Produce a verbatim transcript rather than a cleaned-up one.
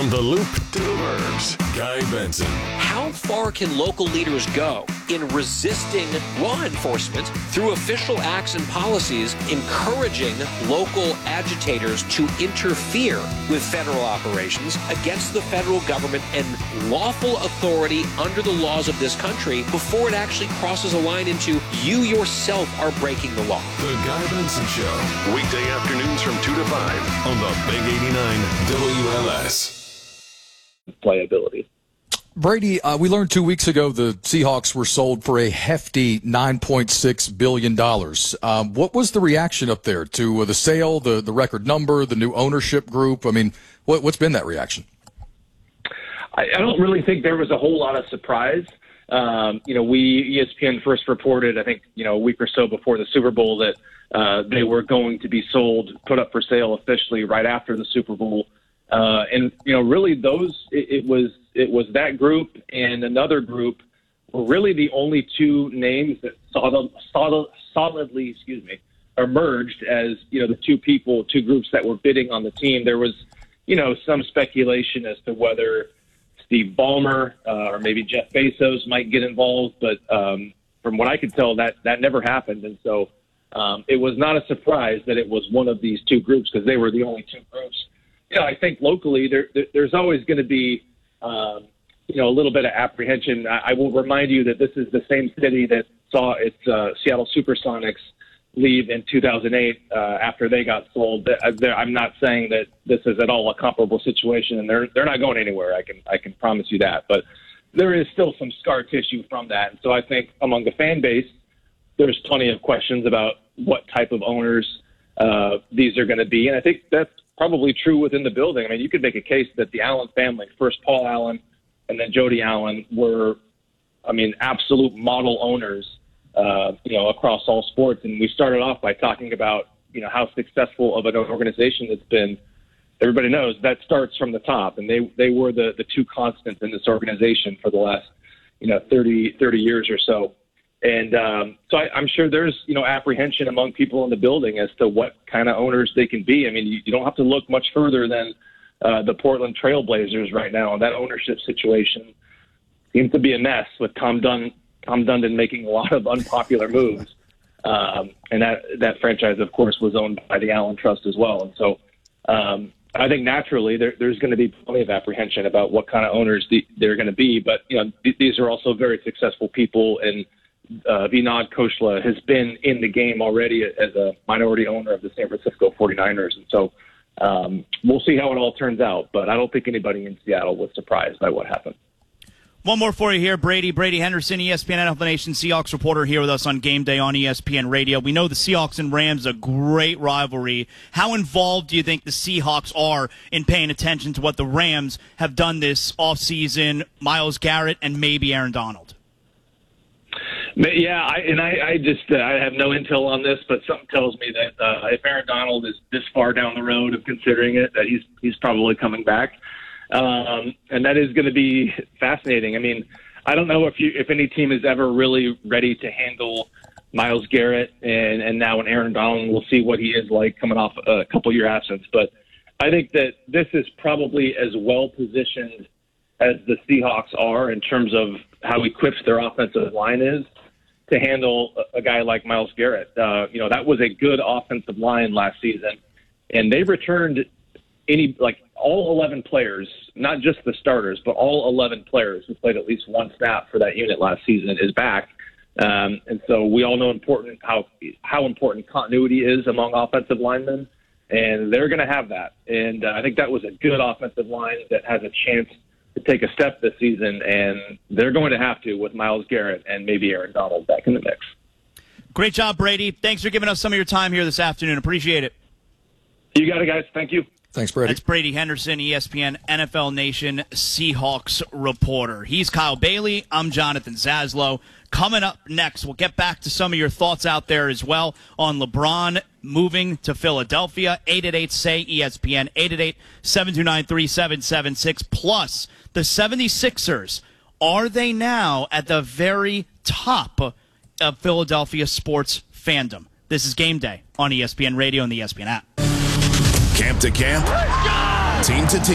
From the Loop to the Burbs, Guy Benson. How far can local leaders go in resisting law enforcement through official acts and policies, encouraging local agitators to interfere with federal operations against the federal government and lawful authority under the laws of this country before it actually crosses a line into you yourself are breaking the law? The Guy Benson Show. Weekday afternoons from two to five on the Big eighty-nine W L S. Playability. Brady, uh, we learned two weeks ago the Seahawks were sold for a hefty nine point six billion dollars. Um, what was the reaction up there to uh, the sale, the, the record number, the new ownership group? I mean, what, what's been that reaction? I, I don't really think there was a whole lot of surprise. Um, you know, we, E S P N first reported, I think, you know, a week or so before the Super Bowl that uh, they were going to be sold, put up for sale officially right after the Super Bowl. Uh, and, you know, really those, it, it was it was that group and another group were really the only two names that solid, solid, solidly, excuse me, emerged as, you know, the two people, two groups that were bidding on the team. There was, you know, some speculation as to whether Steve Ballmer uh, or maybe Jeff Bezos might get involved. But um, from what I could tell, that, that never happened. And so um, it was not a surprise that it was one of these two groups because they were the only two groups. You know, I think locally there, there there's always going to be, um, you know, a little bit of apprehension. I, I will remind you that this is the same city that saw its uh, Seattle Supersonics leave in two thousand eight uh, after they got sold. I'm not saying that this is at all a comparable situation, and they're they're not going anywhere. I can I can promise you that. But there is still some scar tissue from that, and so I think among the fan base, there's plenty of questions about what type of owners uh, these are going to be, and I think that's probably true within the building. I mean, you could make a case that the Allen family, first Paul Allen and then Jody Allen, were, I mean, absolute model owners, uh, you know, across all sports. And we started off by talking about, you know, how successful of an organization it's been. Everybody knows that starts from the top, and they they were the, the two constants in this organization for the last, you know, thirty, thirty years or so. And um, so I, I'm sure there's, you know, apprehension among people in the building as to what kind of owners they can be. I mean, you, you don't have to look much further than uh, the Portland Trail Blazers right now. And that ownership situation seems to be a mess with Tom, Dun- Tom Dundon making a lot of unpopular moves. Um, and that, that franchise, of course, was owned by the Allen Trust as well. And so um, I think naturally there, there's going to be plenty of apprehension about what kind of owners the, they're going to be. But, you know, th- these are also very successful people, and Uh, Vinod Khosla has been in the game already as a minority owner of the San Francisco forty-niners. And so um, we'll see how it all turns out. But I don't think anybody in Seattle was surprised by what happened. One more for you here, Brady. Brady Henderson, E S P N N F L Nation Seahawks reporter here with us on Game Day on E S P N Radio. We know the Seahawks and Rams, a great rivalry. How involved do you think the Seahawks are in paying attention to what the Rams have done this offseason, Myles Garrett and maybe Aaron Donald? Yeah, I, and I, I just uh, I have no intel on this, but something tells me that uh, if Aaron Donald is this far down the road of considering it, that he's he's probably coming back, um, and that is going to be fascinating. I mean, I don't know if you if any team is ever really ready to handle Myles Garrett, and and now an Aaron Donald. We'll see what he is like coming off a couple year absence, but I think that this is probably as well positioned as the Seahawks are in terms of how equipped their offensive line is to handle a guy like Myles Garrett. Uh, you know, that was a good offensive line last season, and they returned any, like all eleven players, not just the starters, but all eleven players who played at least one snap for that unit last season is back. Um, and so we all know important how, how important continuity is among offensive linemen, and they're going to have that. And uh, I think that was a good offensive line that has a chance to take a step this season, and they're going to have to with Myles Garrett and maybe Aaron Donald back in the mix. Great job, Brady. Thanks for giving us some of your time here this afternoon. Appreciate it. You got it, guys. Thank you. Thanks, Brady. That's Brady Henderson, E S P N N F L Nation Seahawks reporter. He's Kyle Bailey. I'm Jonathan Zaslow. Coming up next, we'll get back to some of your thoughts out there as well on LeBron moving to Philadelphia. eight eight eight, S A Y, E S P N, eight eight eight, seven two nine, three seven seven six. Plus, the seventy-sixers, are they now at the very top of Philadelphia sports fandom? This is Game Day on E S P N Radio and the E S P N app. Camp to camp, team to team.